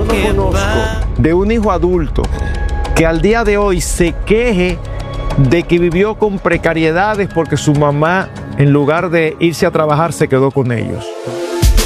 no conozco de un hijo adulto que al día de hoy se queje de que vivió con precariedades porque su mamá, en lugar de irse a trabajar, se quedó con ellos.